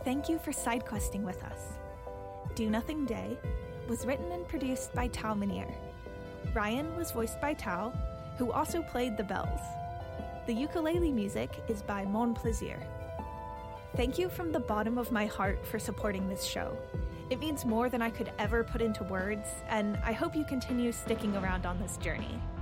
Thank you for side questing with us. Do Nothing Day was written and produced by Tao Manier. Ryan was voiced by Tao, who also played the bells. The ukulele music is by Mon Plaisir. Thank you from the bottom of my heart for supporting this show. It means more than I could ever put into words, and I hope you continue sticking around on this journey.